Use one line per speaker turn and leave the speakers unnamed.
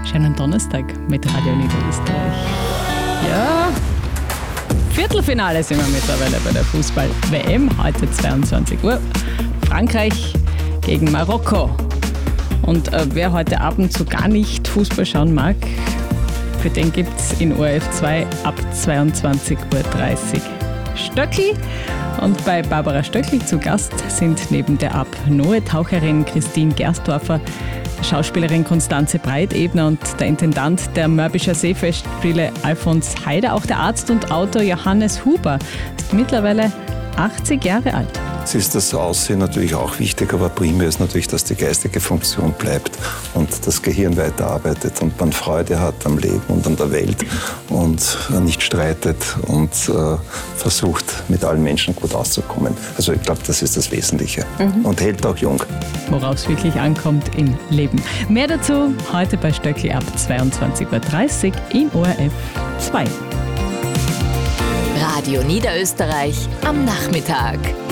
Schönen Donnerstag mit Radio Niederösterreich. Ja, Viertelfinale sind wir mittlerweile bei der Fußball-WM. Heute 22 Uhr. Frankreich gegen Marokko. Und wer heute Abend so gar nicht Fußball schauen mag, für den gibt es in ORF 2 ab 22.30 Uhr Stöckli. Und bei Barbara Stöckli zu Gast sind neben der Apnoe-Taucherin Christine Gersdorfer, Schauspielerin Konstanze Breitebner und der Intendant der Mörbischer Seefestspiele Alfons Heider, auch der Arzt und Autor Johannes Huber, ist mittlerweile 80 Jahre alt.
Es ist das Aussehen natürlich auch wichtig, aber primär ist natürlich, dass die geistige Funktion bleibt und das Gehirn weiterarbeitet und man Freude hat am Leben und an der Welt und nicht streitet und versucht, mit allen Menschen gut auszukommen. Also ich glaube, das ist das Wesentliche und hält auch jung.
Worauf es wirklich ankommt im Leben. Mehr dazu heute bei Stöckli ab 22.30 Uhr in ORF 2.
Radio Niederösterreich am Nachmittag.